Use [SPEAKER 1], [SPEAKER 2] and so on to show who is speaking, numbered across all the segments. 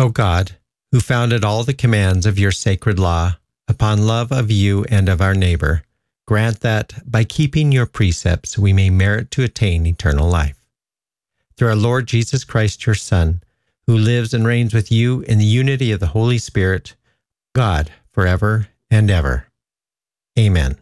[SPEAKER 1] O God, who founded all the commands of your sacred law upon love of you and of our neighbor, grant that, by keeping your precepts, we may merit to attain eternal life. Through our Lord Jesus Christ, your Son, who lives and reigns with you in the unity of the Holy Spirit, God, forever and ever. Amen.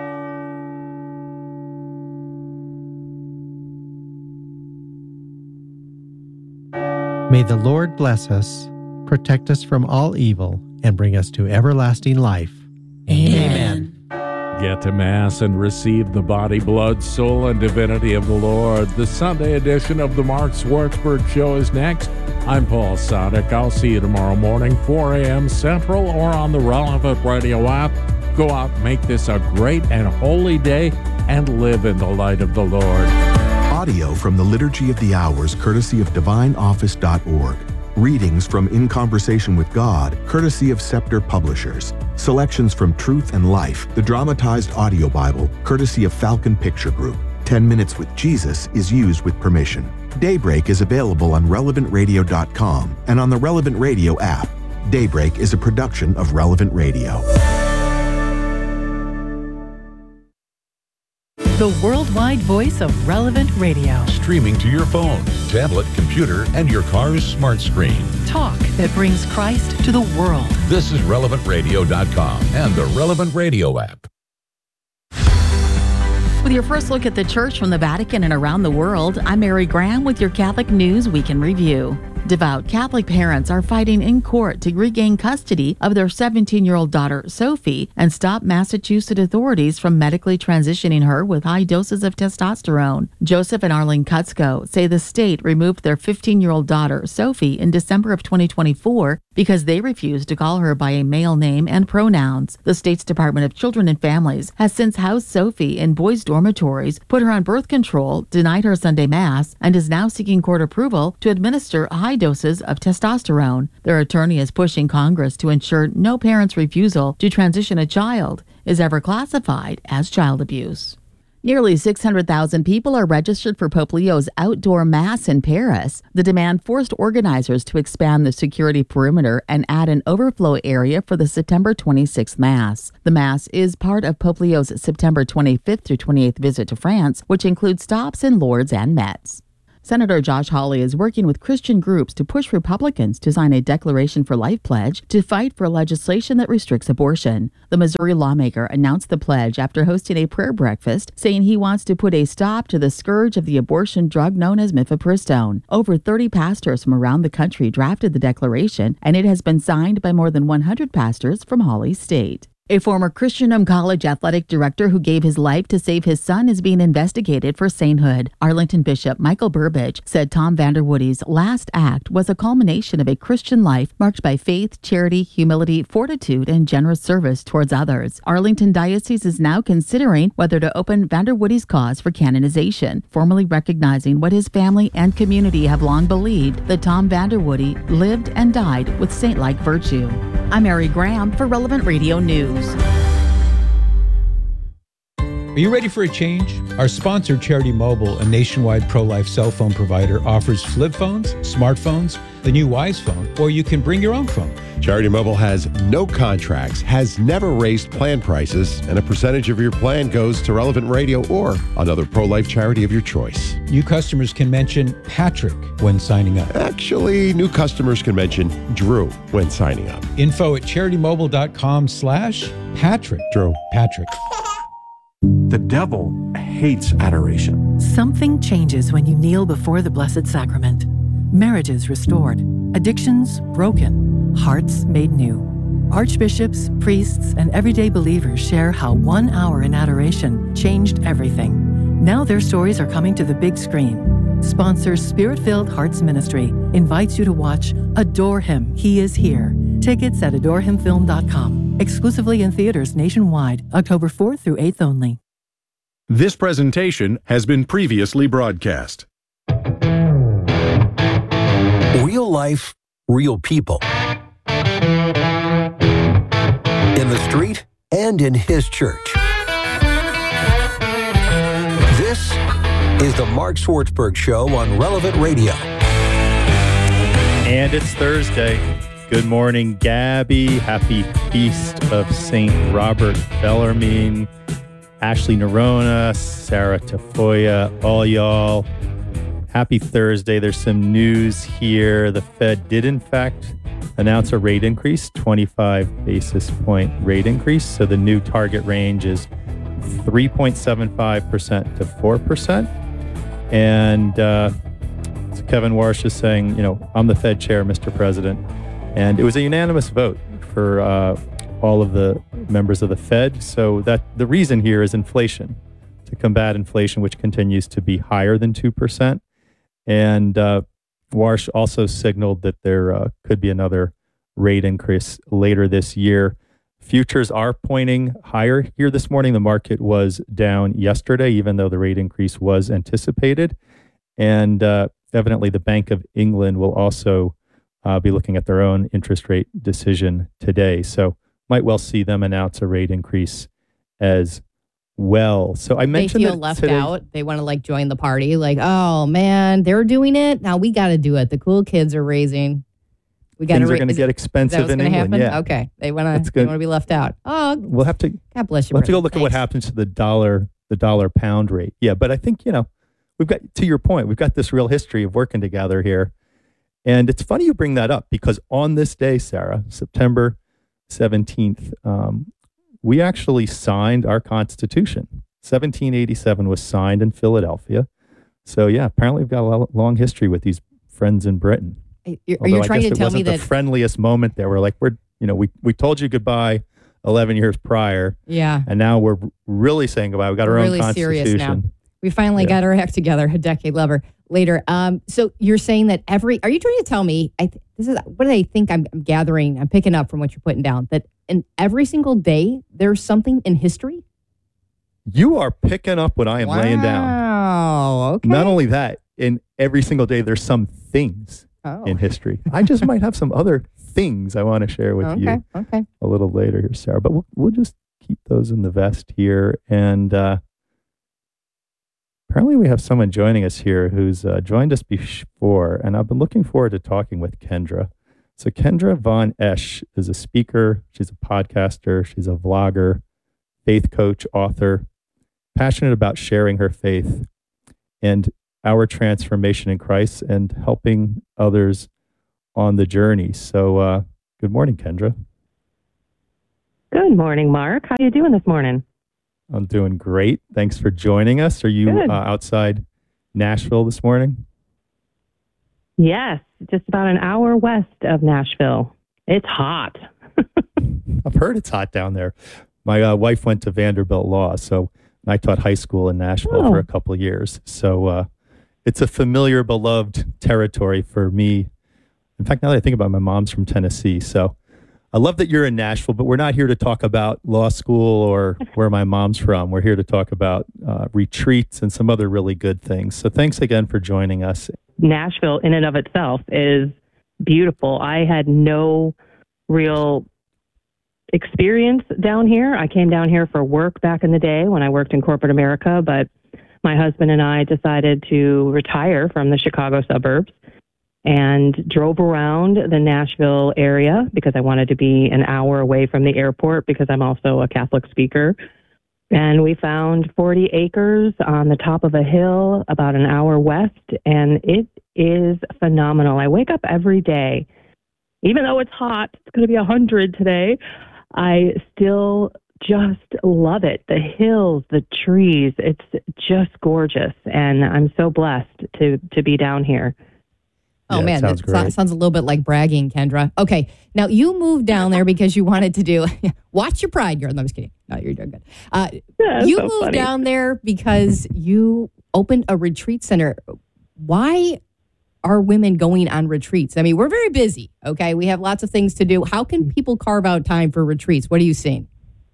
[SPEAKER 1] May the Lord bless us, protect us from all evil, and bring us to everlasting life.
[SPEAKER 2] Amen.
[SPEAKER 3] Get to Mass and receive the body, blood, soul, and divinity of the Lord. The Sunday edition of the Mark Swartzberg Show is next. I'm Paul Sadek. I'll see you tomorrow morning, 4 a.m. Central, or on the relevant radio app. Go out, make this a great and holy day, and live in the light of the Lord.
[SPEAKER 4] Audio from the Liturgy of the Hours, courtesy of DivineOffice.org. Readings from In Conversation with God, courtesy of Scepter Publishers. Selections from Truth and Life, the dramatized audio Bible, courtesy of Falcon Picture Group. 10 Minutes with Jesus is used with permission. Daybreak is available on RelevantRadio.com and on the Relevant Radio app. Daybreak is a production of Relevant Radio.
[SPEAKER 5] The worldwide voice of Relevant Radio.
[SPEAKER 6] Streaming to your phone, tablet, computer, and your car's smart screen.
[SPEAKER 5] Talk that brings Christ to the world.
[SPEAKER 6] This is RelevantRadio.com and the Relevant Radio app.
[SPEAKER 2] With your first look at the church from the Vatican and around the world, I'm Mary Graham with your Catholic News Week in Review. Devout Catholic parents are fighting in court to regain custody of their 17-year-old daughter, Sophie, and stop Massachusetts authorities from medically transitioning her with high doses of testosterone. Joseph and Arlene Kutzko say the state removed their 15-year-old daughter, Sophie, in December of 2024 because they refused to call her by a male name and pronouns. The state's Department of Children and Families has since housed Sophie in boys' dormitories, put her on birth control, denied her Sunday Mass, and is now seeking court approval to administer high doses of testosterone. Their attorney is pushing Congress to ensure no parent's refusal to transition a child is ever classified as child abuse. Nearly 600,000 people are registered for Pope Leo's outdoor Mass in Paris. The demand forced organizers to expand the security perimeter and add an overflow area for the September 26th Mass. The Mass is part of Pope Leo's September 25th through 28th visit to France, which includes stops in Lourdes and Metz. Senator Josh Hawley is working with Christian groups to push Republicans to sign a Declaration for Life pledge to fight for legislation that restricts abortion. The Missouri lawmaker announced the pledge after hosting a prayer breakfast, saying he wants to put a stop to the scourge of the abortion drug known as mifepristone. Over 30 pastors from around the country drafted the declaration, and it has been signed by more than 100 pastors from Hawley's state. A former Christianum College athletic director who gave his life to save his son is being investigated for sainthood. Arlington Bishop Michael Burbidge said Tom Vanderwoody's last act was a culmination of a Christian life marked by faith, charity, humility, fortitude, and generous service towards others. Arlington Diocese is now considering whether to open Vanderwoody's cause for canonization, formally recognizing what his family and community have long believed, that Tom Vanderwoody lived and died with saint-like virtue. I'm Mary Graham for Relevant Radio News.
[SPEAKER 7] Are you ready for a change? Our sponsor, Charity Mobile, a nationwide pro-life cell phone provider, offers flip phones, smartphones, the new Wise phone, or you can bring your own phone.
[SPEAKER 8] Charity Mobile has no contracts, has never raised plan prices, and a percentage of your plan goes to Relevant Radio or another pro-life charity of your choice.
[SPEAKER 7] New customers can mention Patrick when signing up.
[SPEAKER 8] Actually, new customers can mention Drew when signing up.
[SPEAKER 7] Info at CharityMobile.com/Patrick.
[SPEAKER 8] Drew.
[SPEAKER 7] Patrick.
[SPEAKER 9] The devil hates adoration.
[SPEAKER 5] Something changes when you kneel before the Blessed Sacrament. Marriages restored, addictions broken, hearts made new. Archbishops, priests, and everyday believers share how 1 hour in adoration changed everything. Now their stories are coming to the big screen. Sponsors Spirit-Filled Hearts Ministry invites you to watch Adore Him, He Is Here. Tickets at adorehimfilm.com. Exclusively in theaters nationwide, October 4th through 8th only.
[SPEAKER 10] This presentation has been previously broadcast.
[SPEAKER 11] Real life, real people. In the street and in his church. This is the Mark Swartzberg Show on Relevant Radio.
[SPEAKER 12] And And it's Thursday. Good morning, Gabby. Happy Feast of St. Robert Bellarmine. Ashley Nerona, Sarah Tafoya, all y'all. Happy Thursday. There's some news here. The Fed did, in fact, announce a rate increase, 25 basis point rate increase. So the new target range is 3.75% to 4%. And so Kevin Warsh is saying, I'm the Fed chair, Mr. President. And it was a unanimous vote for all of the members of the Fed. So that the reason here is inflation, to combat inflation, which continues to be higher than 2%. And Warsh also signaled that there could be another rate increase later this year. Futures are pointing higher here this morning. The market was down yesterday, even though the rate increase was anticipated. And evidently the Bank of England will also be looking at their own interest rate decision today. So might well see them announce a rate increase as well. So I mentioned
[SPEAKER 13] they feel left out. They want to join the party. Oh man, they're doing it. Now we got to do it. The cool kids are raising.
[SPEAKER 12] Things are going to get expensive in England.
[SPEAKER 13] Happen?
[SPEAKER 12] Yeah.
[SPEAKER 13] Okay. They want to be left out. Oh,
[SPEAKER 12] we'll have to.
[SPEAKER 13] God bless you.
[SPEAKER 12] We'll have to go look at what happens to the dollar pound rate. Yeah, but I think we've got, to your point, we've got this real history of working together here. And it's funny you bring that up because on this day, Sarah, September 17th, we actually signed our Constitution. 1787 was signed in Philadelphia. So yeah, apparently we've got a long history with these friends in Britain.
[SPEAKER 13] Are you trying to tell me that
[SPEAKER 12] the friendliest moment there? We're we told you goodbye 11 years prior.
[SPEAKER 13] Yeah.
[SPEAKER 12] And now we're really saying goodbye. We got our own Constitution. Serious now.
[SPEAKER 13] We finally got our act together a decade later. So you're saying that are you trying to tell me, this is what I think I'm gathering, I'm picking up from what you're putting down, that in every single day, there's something in history?
[SPEAKER 12] You are picking up what I am laying down.
[SPEAKER 13] Wow, okay.
[SPEAKER 12] Not only that, in every single day, there's some things in history. I just might have some other things I want to share with you a little later here, Sarah. But we'll just keep those in the vest here. And apparently we have someone joining us here who's joined us before, and I've been looking forward to talking with Kendra. So Kendra Von Esch is a speaker. She's a podcaster. She's a vlogger, faith coach, author, passionate about sharing her faith and our transformation in Christ and helping others on the journey. So good morning, Kendra.
[SPEAKER 14] Good morning, Mark. How are you doing this morning?
[SPEAKER 12] I'm doing great. Thanks for joining us. Are you outside Nashville this morning?
[SPEAKER 14] Yes, just about an hour west of Nashville. It's hot.
[SPEAKER 12] I've heard it's hot down there. My wife went to Vanderbilt Law, so I taught high school in Nashville for a couple of years. So it's a familiar, beloved territory for me. In fact, now that I think about it, my mom's from Tennessee, so I love that you're in Nashville, but we're not here to talk about law school or where my mom's from. We're here to talk about retreats and some other really good things. So thanks again for joining us.
[SPEAKER 14] Nashville in and of itself is beautiful. I had no real experience down here. I came down here for work back in the day when I worked in corporate America, but my husband and I decided to retire from the Chicago suburbs and drove around the Nashville area because I wanted to be an hour away from the airport because I'm also a Catholic speaker. And we found 40 acres on the top of a hill about an hour west, and it is phenomenal. I wake up every day. Even though it's hot, it's going to be 100 today, I still just love it. The hills, the trees, it's just gorgeous. And I'm so blessed to be down here.
[SPEAKER 13] Oh, man, that sounds a little bit like bragging, Kendra. Okay, now you moved down there because you wanted to do, watch your pride, girl. No, I'm just kidding. No, you're doing good. You moved down there because you opened a retreat center. Why are women going on retreats? I mean, we're very busy, okay? We have lots of things to do. How can people carve out time for retreats? What are you seeing?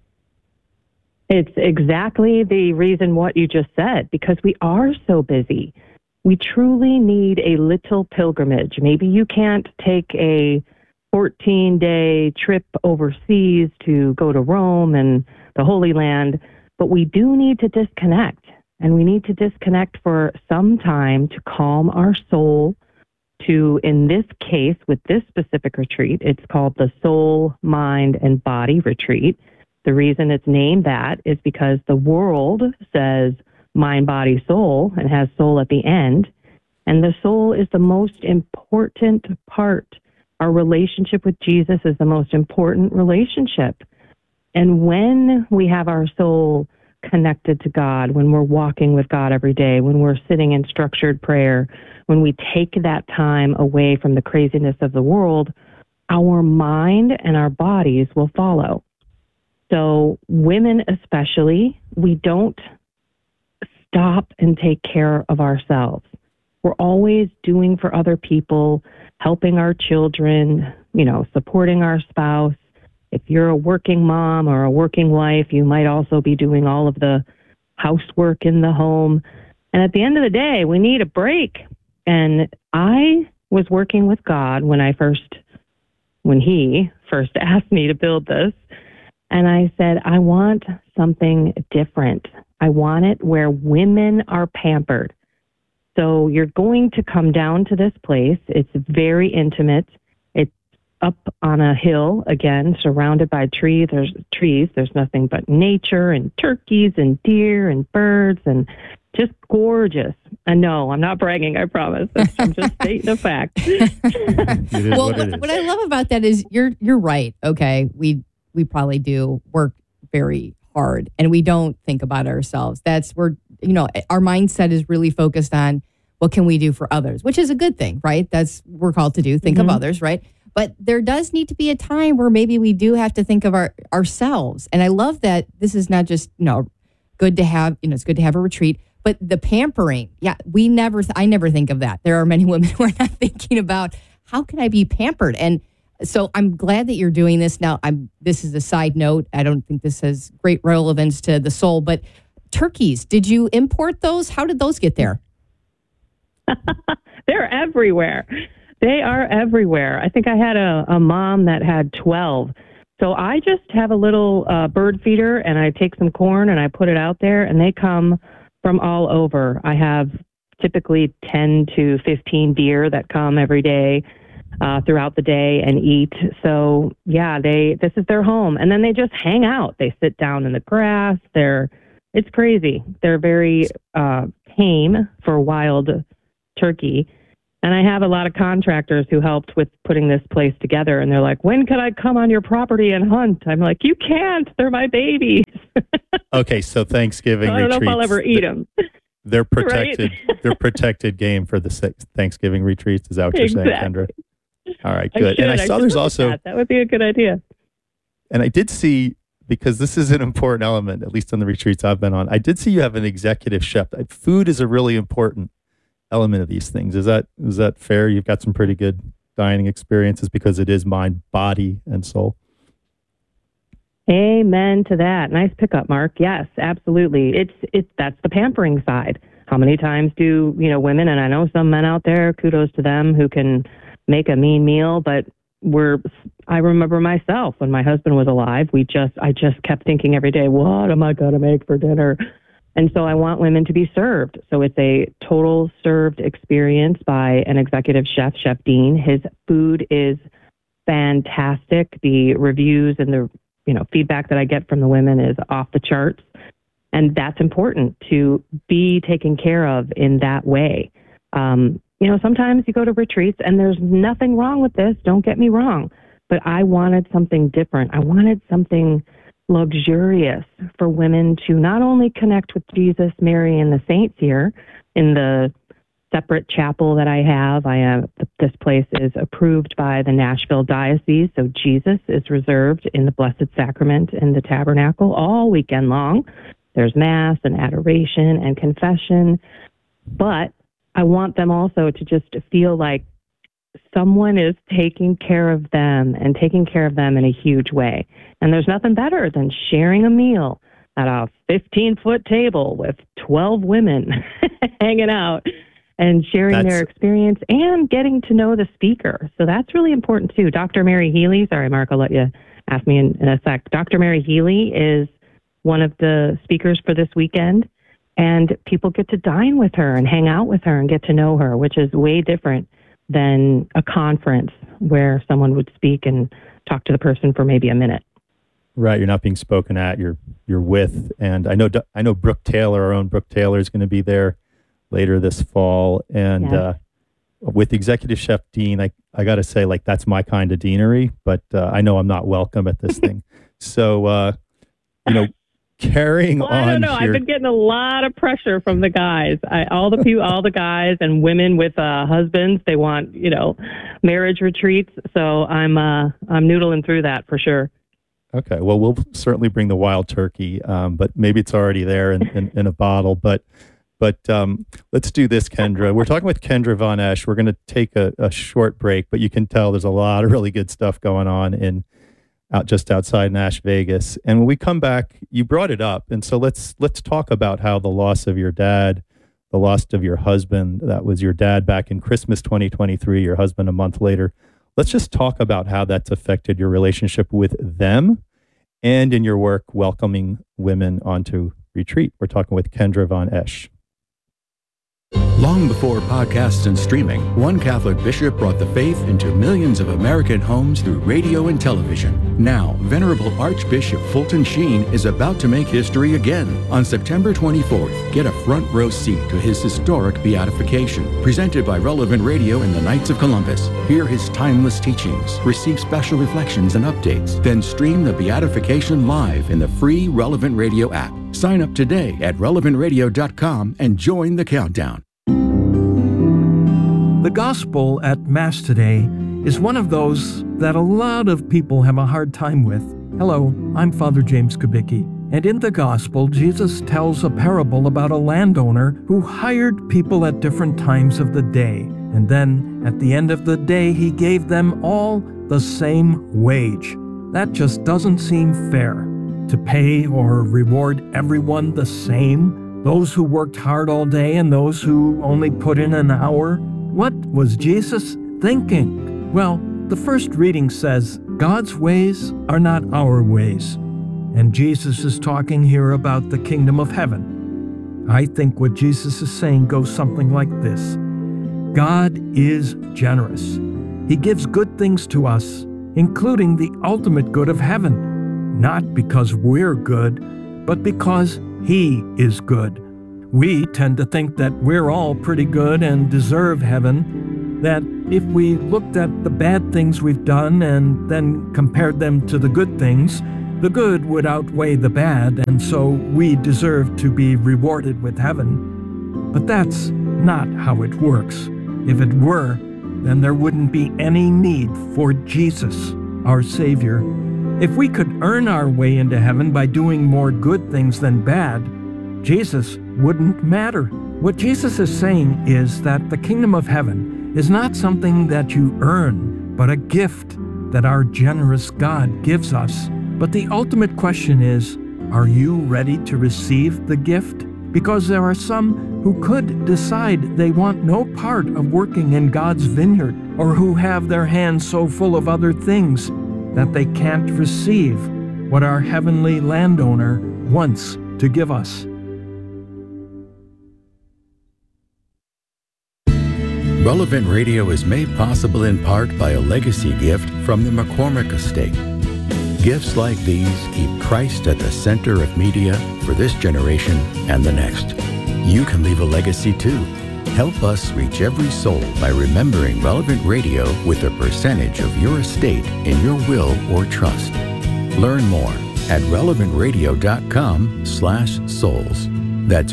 [SPEAKER 14] It's exactly the reason what you just said, because we are so busy. We truly need a little pilgrimage. Maybe you can't take a 14-day trip overseas to go to Rome and the Holy Land, but we do need to disconnect. And we need to disconnect for some time to calm our soul, to, in this case, with this specific retreat, it's called the Soul, Mind, and Body Retreat. The reason it's named that is because the world says mind, body, soul, and has soul at the end. And the soul is the most important part. Our relationship with Jesus is the most important relationship. And when we have our soul connected to God, when we're walking with God every day, when we're sitting in structured prayer, when we take that time away from the craziness of the world, our mind and our bodies will follow. So women especially, we don't stop and take care of ourselves. We're always doing for other people, helping our children, supporting our spouse. If you're a working mom or a working wife, you might also be doing all of the housework in the home. And at the end of the day, we need a break. And I was working with God when he first asked me to build this. And I said, I want something different. I want it where women are pampered. So you're going to come down to this place. It's very intimate. It's up on a hill, again, surrounded by trees. There's nothing but nature and turkeys and deer and birds and just gorgeous. And no, I'm not bragging, I promise. I'm just stating a fact.
[SPEAKER 13] Well, what I love about that is you're right. Okay, we probably do work very hard and we don't think about ourselves. Our mindset is really focused on what can we do for others, which is a good thing, right? That's what we're called to do, think of others, right? But there does need to be a time where maybe we do have to think of ourselves. And I love that this is not just, good to have, it's good to have a retreat, but the pampering. Yeah, I never think of that. There are many women who are not thinking about how can I be pampered? And so I'm glad that you're doing this now. This is a side note. I don't think this has great relevance to the soul, but turkeys, did you import those? How did those get there?
[SPEAKER 14] They're everywhere. They are everywhere. I think I had a mom that had 12. So I just have a little bird feeder and I take some corn and I put it out there and they come from all over. I have typically 10 to 15 deer that come every day. Throughout the day and eat. So yeah, this is their home. And then they just hang out. They sit down in the grass. It's crazy. They're very tame for wild turkey. And I have a lot of contractors who helped with putting this place together. And they're like, when can I come on your property and hunt? I'm like, you can't. They're my babies.
[SPEAKER 12] Okay, so Thanksgiving
[SPEAKER 14] I don't know if I'll ever eat them.
[SPEAKER 12] They're protected. Right? They're protected game for the Thanksgiving retreats. Is that what you're saying, Kendra? All right, good. And I saw there's also...
[SPEAKER 14] That would be a good idea.
[SPEAKER 12] And I did see, because this is an important element, at least on the retreats I've been on, I did see you have an executive chef. Food is a really important element of these things. Is that fair? You've got some pretty good dining experiences because it is mind, body, and soul.
[SPEAKER 14] Amen to that. Nice pickup, Mark. Yes, absolutely. That's the pampering side. How many times do, women, and I know some men out there, kudos to them, who can make a mean meal, but I remember myself when my husband was alive, I just kept thinking every day, what am I going to make for dinner? And so I want women to be served. So it's a total served experience by an executive chef, Chef Dean. His food is fantastic. The reviews and the feedback that I get from the women is off the charts. And that's important to be taken care of in that way. Sometimes you go to retreats and there's nothing wrong with this. Don't get me wrong. But I wanted something different. I wanted something luxurious for women to not only connect with Jesus, Mary, and the saints here in the separate chapel that I have. This place is approved by the Nashville Diocese, so Jesus is reserved in the Blessed Sacrament in the tabernacle all weekend long. There's Mass and adoration and confession. But I want them also to just feel like someone is taking care of them and taking care of them in a huge way. And there's nothing better than sharing a meal at a 15-foot table with 12 women hanging out and sharing their experience and getting to know the speaker. So that's really important too. Dr. Mary Healy, sorry, Mark, I'll let you ask me in a sec. Dr. Mary Healy is one of the speakers for this weekend, and people get to dine with her and hang out with her and get to know her, which is way different than a conference where someone would speak and talk to the person for maybe a minute.
[SPEAKER 12] Right, you're not being spoken at. You're with, and I know Brooke Taylor, our own Brooke Taylor, is going to be there later this fall, and with Executive Chef Dean, I got to say, like, that's my kind of deanery, but I know I'm not welcome at this thing. So, carrying on.
[SPEAKER 14] I don't know. I've been getting a lot of pressure from the guys. All the guys and women with husbands. They want, marriage retreats. So I'm noodling through that for sure.
[SPEAKER 12] Okay. Well, we'll certainly bring the wild turkey, but maybe it's already there in a bottle. But let's do this, Kendra. We're talking with Kendra Von Esch. We're going to take a short break, but you can tell there's a lot of really good stuff going on just outside Nash Vegas. And when we come back, you brought it up. And so let's talk about how the loss of your dad, the loss of your husband, that was your dad back in Christmas 2023, your husband a month later. Let's just talk about how that's affected your relationship with them and in your work welcoming women onto retreat. We're talking with Kendra Von Esch.
[SPEAKER 15] Long before podcasts and streaming, one Catholic bishop brought the faith into millions of American homes through radio and television. Now, Venerable Archbishop Fulton Sheen is about to make history again. On September 24th, get a front row seat to his historic beatification, presented by Relevant Radio and the Knights of Columbus. Hear his timeless teachings, receive special reflections and updates, then stream the beatification live in the free Relevant Radio app. Sign up today at relevantradio.com and join the countdown.
[SPEAKER 16] The gospel at Mass today is one of those that a lot of people have a hard time with. Hello, I'm Father James Kubicki, and in the gospel, Jesus tells a parable about a landowner who hired people at different times of the day, and then at the end of the day, he gave them all the same wage. That just doesn't seem fair. To pay or reward everyone the same? Those who worked hard all day and those who only put in an hour? What was Jesus thinking? Well, the first reading says, God's ways are not our ways. And Jesus is talking here about the kingdom of heaven. I think what Jesus is saying goes something like this. God is generous. He gives good things to us, including the ultimate good of heaven. Not because we're good, but because He is good. We tend to think that we're all pretty good and deserve heaven, that if we looked at the bad things we've done and then compared them to the good things, the good would outweigh the bad, and so we deserve to be rewarded with heaven. But that's not how it works. If it were, then there wouldn't be any need for Jesus, our Savior. If we could earn our way into heaven by doing more good things than bad, Jesus wouldn't matter. What Jesus is saying is that the kingdom of heaven is not something that you earn, but a gift that our generous God gives us. But the ultimate question is, are you ready to receive the gift? Because there are some who could decide they want no part of working in God's vineyard, or who have their hands so full of other things that they can't receive what our heavenly landowner wants to give us.
[SPEAKER 15] Relevant Radio is made possible in part by a legacy gift from the McCormick Estate. Gifts like these keep Christ at the center of media for this generation and the next. You can leave a legacy too. Help us reach every soul by remembering Relevant Radio with a percentage of your estate in your will or trust. Learn more at relevantradio.com/souls. That's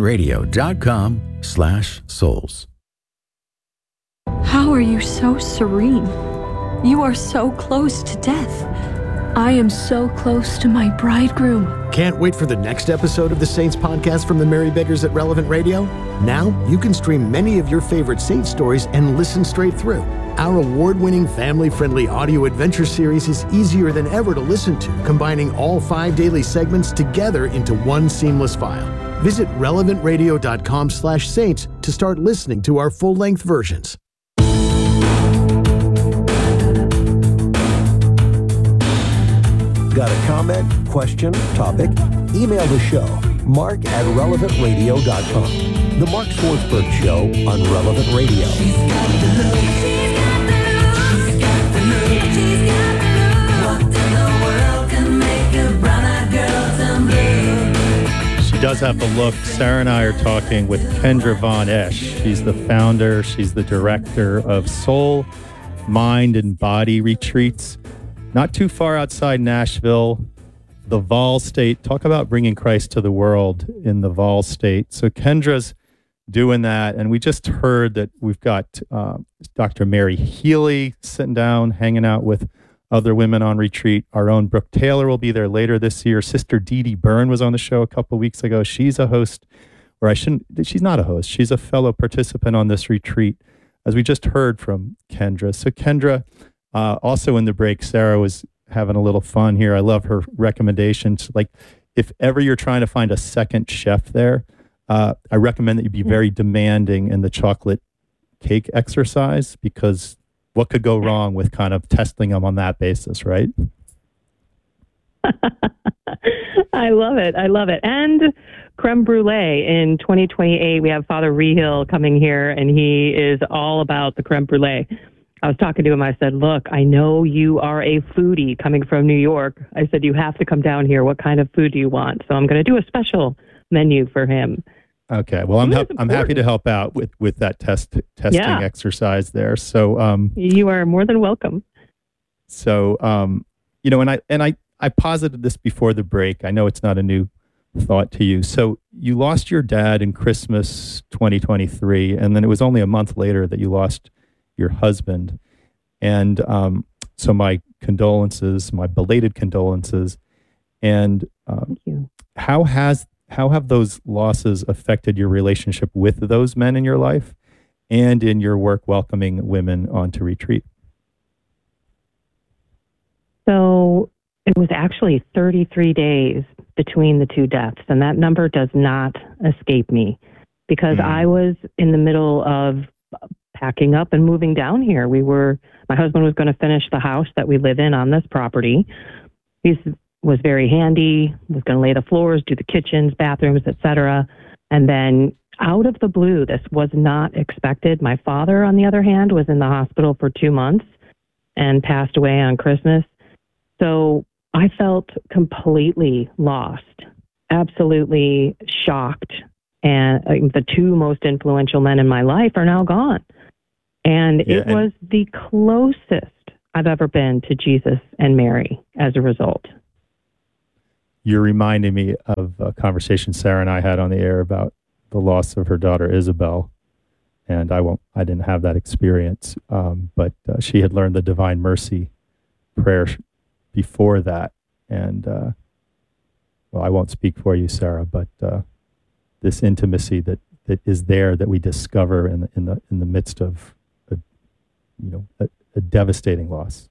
[SPEAKER 15] relevantradio.com/souls.
[SPEAKER 17] How are you so serene? You are so close to death. I am so close to my bridegroom.
[SPEAKER 18] Can't wait for the next episode of the Saints podcast from the Mary Beggars at Relevant Radio? Now you can stream many of your favorite Saints stories and listen straight through. Our award-winning family-friendly audio adventure series is easier than ever to listen to, combining all 5 daily segments together into one seamless file. Visit relevantradio.com/saints to start listening to our full-length versions.
[SPEAKER 11] Got a comment, question, topic? Email the show Mark at relevantradio.com. The Mark Swartzberg Show on Relevant Radio.
[SPEAKER 12] She does have the look. Sarah and I are talking with Kendra Von Esch. She's the founder, she's the director of Soul, Mind, and Body Retreats. Not too far outside Nashville, the Vol State. Talk about bringing Christ to the world in the Vol State. So Kendra's doing that, and we just heard that we've got Dr. Mary Healy sitting down, hanging out with other women on retreat. Our own Brooke Taylor will be there later this year. Sister Dee Dee Byrne was on the show a couple of weeks ago. She's a host, she's not a host. She's a fellow participant on this retreat, as we just heard from Kendra. So Kendra, also in the break, Sarah was having a little fun here. I love her recommendations. Like, if ever you're trying to find a second chef there, I recommend that you be very demanding in the chocolate cake exercise, because what could go wrong with kind of testing them on that basis, right?
[SPEAKER 14] I love it. I love it. And creme brulee in 2028, we have Father Rehill coming here, and he is all about the creme brulee. I was talking to him. I said, look, I know you are a foodie coming from New York. I said, you have to come down here. What kind of food do you want? So I'm going to do a special menu for him.
[SPEAKER 12] Okay. Well, I'm happy to help out with that testing exercise there. So
[SPEAKER 14] you are more than welcome.
[SPEAKER 12] So and I posited this before the break. I know it's not a new thought to you. So you lost your dad in Christmas 2023, and then it was only a month later that you lost your husband. And so my condolences, my belated condolences. And
[SPEAKER 14] thank you.
[SPEAKER 12] How have those losses affected your relationship with those men in your life and in your work welcoming women onto retreat?
[SPEAKER 14] So it was actually 33 days between the two deaths, and that number does not escape me, because I was in the middle of packing up and moving down here. My husband was going to finish the house that we live in on this property. He was very handy, was going to lay the floors, do the kitchens, bathrooms, etc. And then out of the blue, this was not expected. My father, on the other hand, was in the hospital for 2 months and passed away on Christmas. So I felt completely lost, absolutely shocked. And the two most influential men in my life are now gone. And it was the closest I've ever been to Jesus and Mary as a result.
[SPEAKER 12] You're reminding me of a conversation Sarah and I had on the air about the loss of her daughter, Isabel. And I didn't have that experience, but she had learned the Divine Mercy prayer before that. And, I won't speak for you, Sarah, but this intimacy that is there, that we discover in the midst of a devastating loss.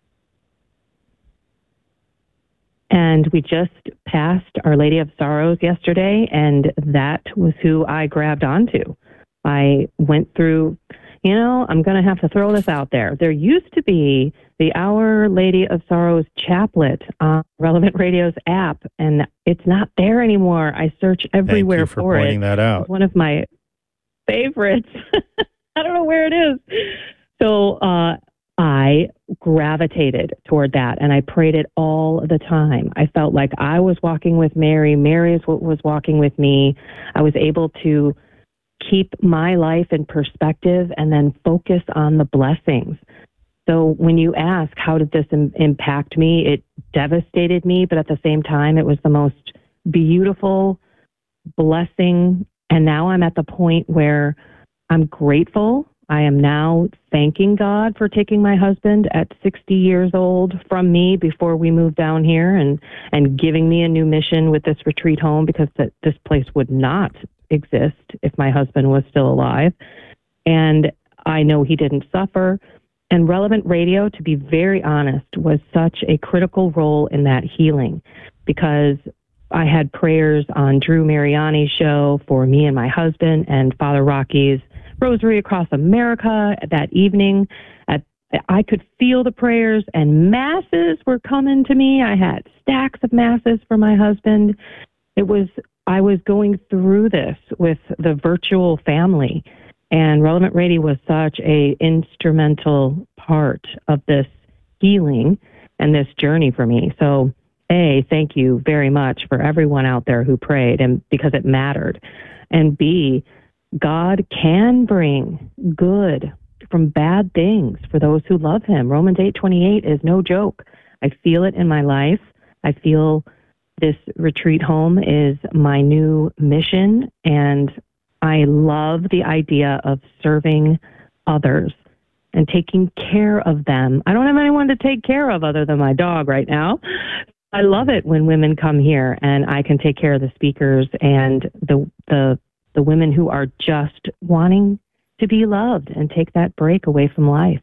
[SPEAKER 14] And we just passed Our Lady of Sorrows yesterday, and that was who I grabbed onto. I went through, I'm going to have to throw this out there. There used to be the Our Lady of Sorrows chaplet on Relevant Radio's app, and it's not there anymore. I search everywhere.
[SPEAKER 12] Thank you for pointing that out.
[SPEAKER 14] It's one of my favorites. I don't know where it is. So I gravitated toward that, and I prayed it all the time. I felt like I was walking with Mary. Mary was walking with me. I was able to keep my life in perspective and then focus on the blessings. So when you ask, how did this impact me? It devastated me, but at the same time, it was the most beautiful blessing. And now I'm at the point where I'm grateful. I am now thanking God for taking my husband at 60 years old from me before we moved down here, and giving me a new mission with this retreat home, because this place would not exist if my husband was still alive. And I know he didn't suffer. And Relevant Radio, to be very honest, was such a critical role in that healing, because I had prayers on Drew Mariani's show for me and my husband, and Father Rocky's Rosary Across America that evening. I could feel the prayers, and masses were coming to me. I had stacks of masses for my husband. It was I was going through this with the virtual family, and Relevant Radio was such a instrumental part of this healing and this journey for me. So, A, thank you very much for everyone out there who prayed, and because it mattered. And B, God can bring good from bad things for those who love him. Romans 8:28 is no joke. I feel it in my life. I feel this retreat home is my new mission, and I love the idea of serving others and taking care of them. I don't have anyone to take care of other than my dog right now. I love it when women come here and I can take care of the speakers and the women who are just wanting to be loved and take that break away from life.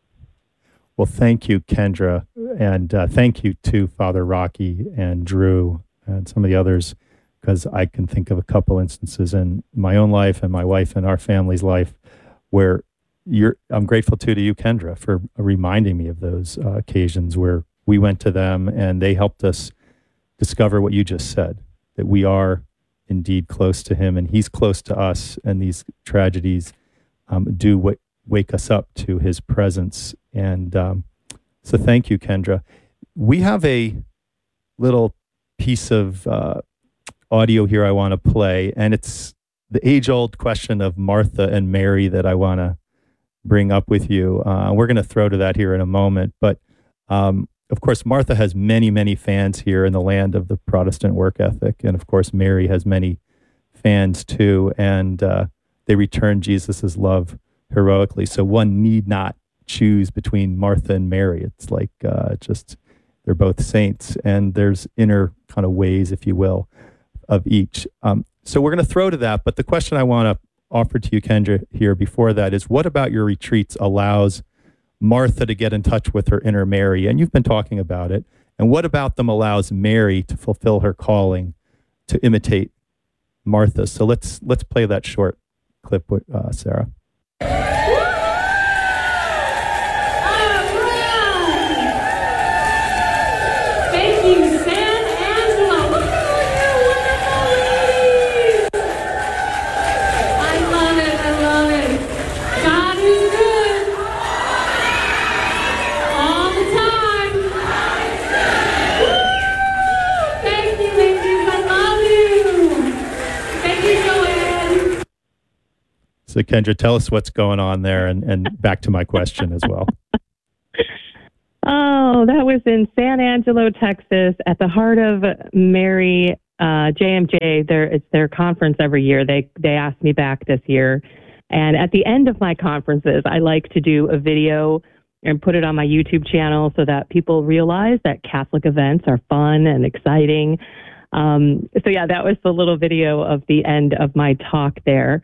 [SPEAKER 12] Well, thank you, Kendra, and thank you to Father Rocky and Drew and some of the others, because I can think of a couple instances in my own life and my wife and our family's life where I'm grateful to you, Kendra, for reminding me of those occasions where we went to them and they helped us discover what you just said, that we are indeed close to him and he's close to us, and these tragedies do wake us up to his presence. And so thank you, Kendra. We have a little piece of audio here I want to play, and it's the age-old question of Martha and Mary that I want to bring up with you. We're going to throw to that here in a moment, but of course, Martha has many, many fans here in the land of the Protestant work ethic, and of course, Mary has many fans too, and they return Jesus's love heroically. So one need not choose between Martha and Mary. It's like just they're both saints, and there's inner kind of ways, if you will, of each. So we're going to throw to that, but the question I want to offer to you, Kendra, here before that is, what about your retreats allows Martha to get in touch with her inner Mary? And you've been talking about it. And what about them allows Mary to fulfill her calling to imitate Martha? So let's play that short clip with Sarah.
[SPEAKER 19] Thank you, San Angelo. Look at all you wonderful ladies. I love it. I love it. God is good all the time. Woo! Thank you, ladies. I love you. Thank you, Joanne.
[SPEAKER 12] So Kendra, tell us what's going on there, and back to my question as well.
[SPEAKER 14] Oh, that was in San Angelo, Texas, at the Heart of Mary JMJ. It's their conference every year. They asked me back this year. And at the end of my conferences, I like to do a video and put it on my YouTube channel so that people realize that Catholic events are fun and exciting. So yeah, that was the little video of the end of my talk there.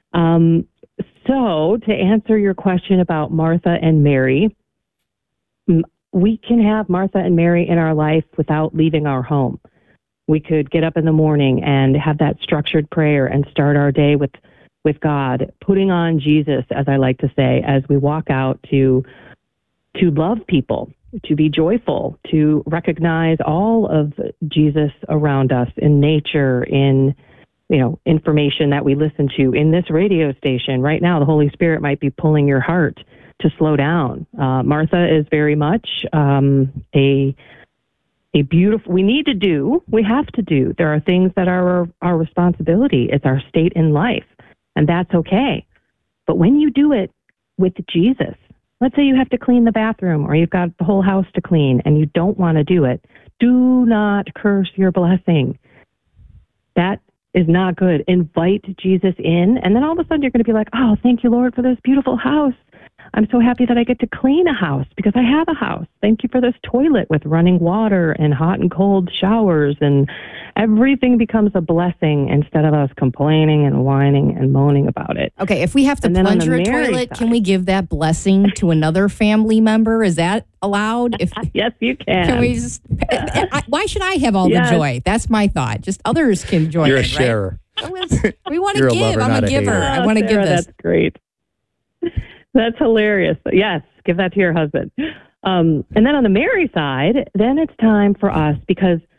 [SPEAKER 14] So to answer your question about Martha and Mary, we can have Martha and Mary in our life without leaving our home. We could get up in the morning and have that structured prayer and start our day with God, putting on Jesus, as I like to say, as we walk out to love people, to be joyful, to recognize all of Jesus around us in nature, in information that we listen to, in this radio station. Right now, the Holy Spirit might be pulling your heart to slow down. Martha is very much a beautiful, we have to do. There are things that are our responsibility. It's our state in life, and that's okay. But when you do it with Jesus, let's say you have to clean the bathroom or you've got the whole house to clean and you don't want to do it, do not curse your blessing. That is not good. Invite Jesus in, and then all of a sudden you're going to be like, oh, thank you, Lord, for this beautiful house. I'm so happy that I get to clean a house because I have a house. Thank you for this toilet with running water and hot and cold showers, and everything becomes a blessing instead of us complaining and whining and moaning about it.
[SPEAKER 13] Okay, if we have to plunger a toilet, can we give that blessing to another family member? Is that allowed?
[SPEAKER 14] Yes, you can.
[SPEAKER 13] Can we just? Why should I have all the joy? That's my thought. Just others can join.
[SPEAKER 12] You're
[SPEAKER 13] a
[SPEAKER 12] sharer.
[SPEAKER 13] Right? We want to give. I'm a giver. I want to give this.
[SPEAKER 14] That's great. That's hilarious. Yes, give that to your husband. And then on the Mary side, then it's time for us, because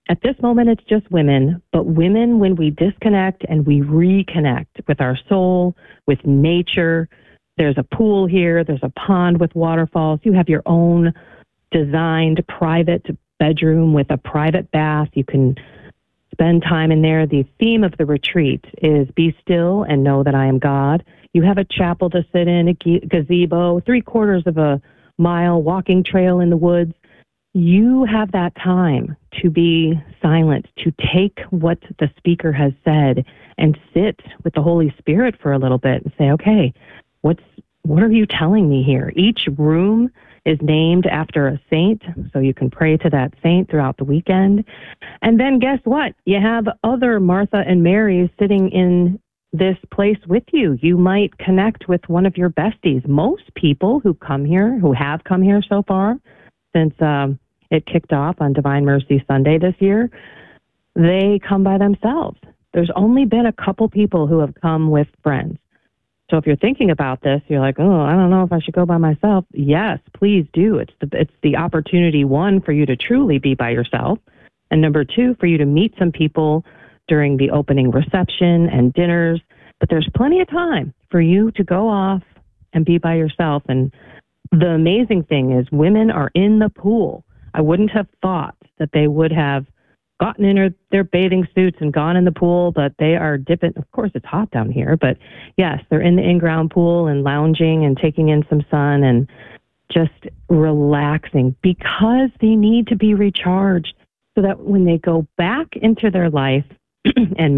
[SPEAKER 14] at this moment, it's just women, but women, when we disconnect and we reconnect with our soul, with nature, there's a pool here, there's a pond with waterfalls, you have your own designed private bedroom with a private bath. You can spend time in there. The theme of the retreat is be still and know that I am God. You have a chapel to sit in, a gazebo, 3/4 of a mile walking trail in the woods. You have that time to be silent, to take what the speaker has said and sit with the Holy Spirit for a little bit and say, okay, what are you telling me here? Each room is named after a saint, so you can pray to that saint throughout the weekend. And then guess what? You have other Martha and Marys sitting in this place with you. You might connect with one of your besties. Most people who have come here so far, since it kicked off on Divine Mercy Sunday this year, they come by themselves. There's only been a couple people who have come with friends. So if you're thinking about this, you're like, oh, I don't know if I should go by myself. Yes, please do. It's the opportunity, one, for you to truly be by yourself, and number two, for you to meet some people during the opening reception and dinners. But there's plenty of time for you to go off and be by yourself. And the amazing thing is women are in the pool. I wouldn't have thought that they would have gotten in their bathing suits and gone in the pool, but they are dipping. Of course, it's hot down here, but yes, they're in the in-ground pool and lounging and taking in some sun and just relaxing because they need to be recharged so that when they go back into their life and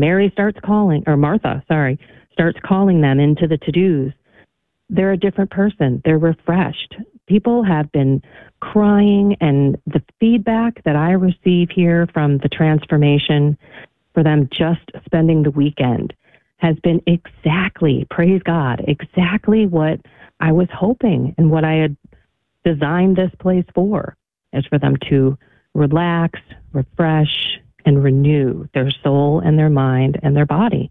[SPEAKER 14] Martha starts calling them into the to-dos, they're a different person. They're refreshed. People have been crying, and the feedback that I receive here from the transformation for them just spending the weekend has been exactly, praise God, exactly what I was hoping and what I had designed this place for, is for them to relax, refresh, and renew their soul and their mind and their body.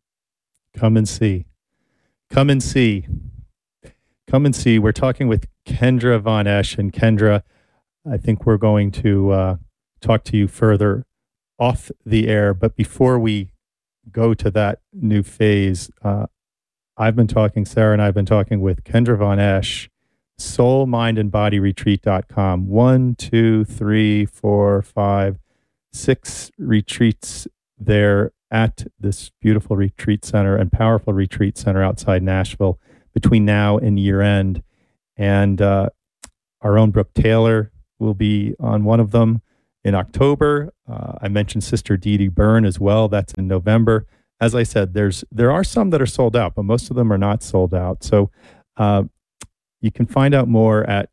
[SPEAKER 12] Come and see. Come and see. Come and see. We're talking with Kendra Von Esch. And Kendra, I think we're going to talk to you further off the air. But before we go to that new phase, Sarah and I have been talking with Kendra Von Esch, soulmindandbodyretreat.com. 1, 2, 3, 4, 5, 6 retreats there at this beautiful retreat center and powerful retreat center outside Nashville between now and year end. And our own Brooke Taylor will be on one of them in October. I mentioned Sister Dee Dee Byrne as well. That's in November. As I said, there are some that are sold out, but most of them are not sold out. So you can find out more at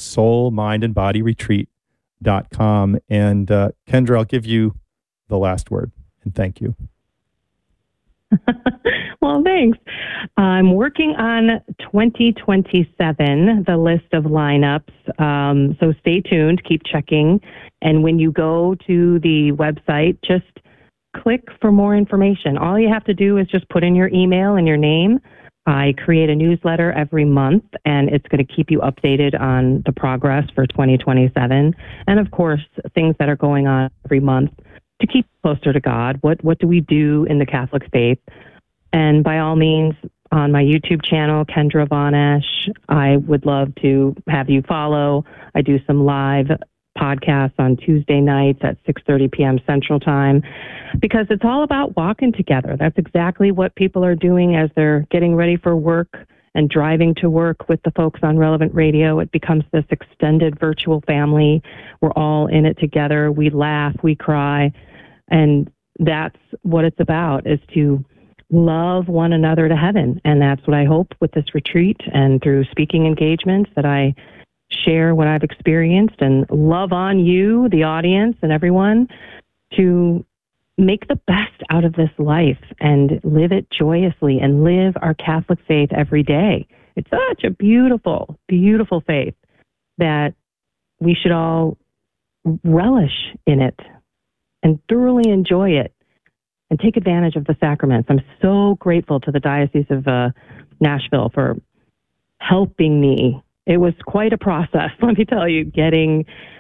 [SPEAKER 12] soulmindandbodyretreat.com. And Kendra, I'll give you the last word, and thank you.
[SPEAKER 14] Well, thanks. I'm working on 2027, the list of lineups. So stay tuned, keep checking. And when you go to the website, just click for more information. All you have to do is just put in your email and your name. I create a newsletter every month, and it's going to keep you updated on the progress for 2027. And of course, things that are going on every month to keep closer to God. What do we do in the Catholic faith? And by all means, on my YouTube channel, Kendra Von Esch, I would love to have you follow. I do some live podcasts on Tuesday nights at 6:30 p.m. Central Time, because it's all about walking together. That's exactly what people are doing as they're getting ready for work and driving to work with the folks on Relevant Radio. It becomes this extended virtual family. We're all in it together. We laugh, we cry, and that's what it's about, is to love one another to heaven. And that's what I hope with this retreat and through speaking engagements, that I share what I've experienced and love on you, the audience, and everyone, to make the best out of this life and live it joyously and live our Catholic faith every day. It's such a beautiful, beautiful faith that we should all relish in it and thoroughly enjoy it and take advantage of the sacraments. I'm so grateful to the Diocese of Nashville for helping me. It was quite a process, let me tell you, getting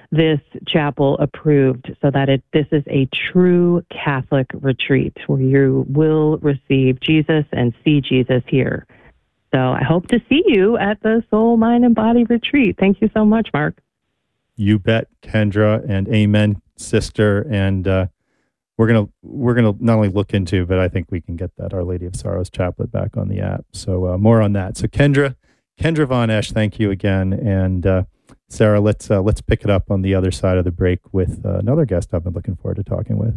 [SPEAKER 14] this chapel approved so that this is a true Catholic retreat where you will receive Jesus and see Jesus here. So I hope to see you at the Soul, Mind, and Body retreat. Thank you so much, Mark.
[SPEAKER 12] You bet, Kendra, and amen, sister. And we're gonna not only look into, but I think we can get that Our Lady of Sorrows chaplet back on the app. So more on that. So Kendra Von Esch, thank you again. And Sarah, let's pick it up on the other side of the break with another guest I've been looking forward to talking with.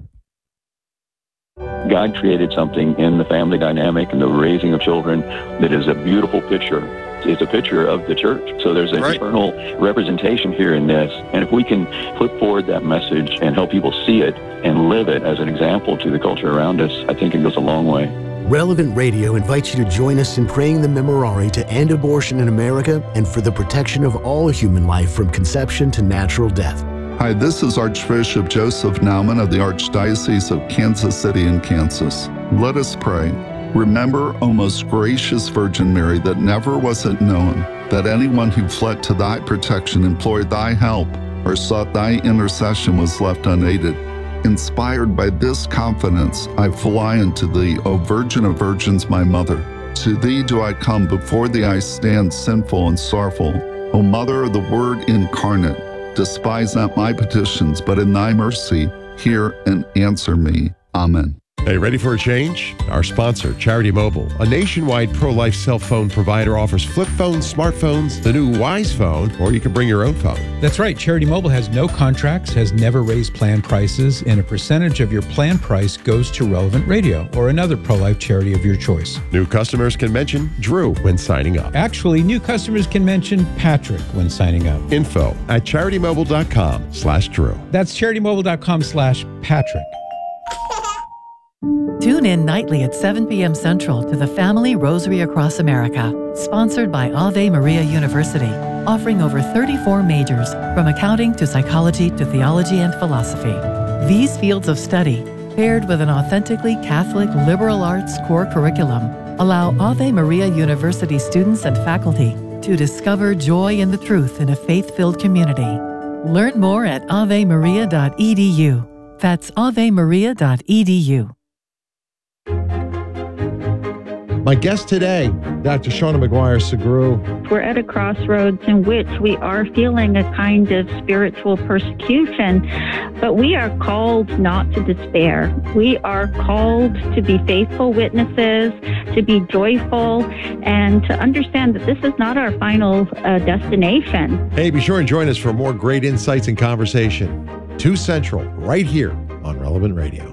[SPEAKER 20] God created something in the family dynamic and the raising of children that is a beautiful picture. It's a picture of the church. So there's an eternal representation here in this. And if we can put forward that message and help people see it and live it as an example to the culture around us, I think it goes a long way.
[SPEAKER 18] Relevant Radio invites you to join us in praying the Memorare to end abortion in America and for the protection of all human life from conception to natural death.
[SPEAKER 21] Hi, this is Archbishop Joseph Naumann of the Archdiocese of Kansas City in Kansas. Let us pray. Remember, O most gracious Virgin Mary, that never was it known that anyone who fled to thy protection, implored thy help, or sought thy intercession was left unaided. Inspired by this confidence, I fly unto thee, O Virgin of Virgins, my Mother. To thee do I come, before thee I stand sinful and sorrowful. O Mother of the Word incarnate, despise not my petitions, but in thy mercy, hear and answer me. Amen.
[SPEAKER 8] Hey, ready for a change? Our sponsor, Charity Mobile, a nationwide pro-life cell phone provider, offers flip phones, smartphones, the new Wise Phone, or you can bring your own phone.
[SPEAKER 7] That's right. Charity Mobile has no contracts, has never raised plan prices, and a percentage of your plan price goes to Relevant Radio or another pro-life charity of your choice.
[SPEAKER 8] New customers can mention Drew when signing up.
[SPEAKER 7] Actually, new customers can mention Patrick when signing up.
[SPEAKER 8] Info at CharityMobile.com/Drew.
[SPEAKER 7] That's CharityMobile.com/Patrick.
[SPEAKER 5] Tune in nightly at 7 p.m. Central to the Family Rosary Across America, sponsored by Ave Maria University, offering over 34 majors, from accounting to psychology to theology and philosophy. These fields of study, paired with an authentically Catholic liberal arts core curriculum, allow Ave Maria University students and faculty to discover joy in the truth in a faith-filled community. Learn more at avemaria.edu. That's avemaria.edu.
[SPEAKER 8] My guest today, Dr. Shauna McGuire-Segru.
[SPEAKER 22] We're at a crossroads in which we are feeling a kind of spiritual persecution, but we are called not to despair. We are called to be faithful witnesses, to be joyful, and to understand that this is not our final destination.
[SPEAKER 8] Hey, be sure and join us for more great insights and conversation. 2 Central, right here on Relevant Radio.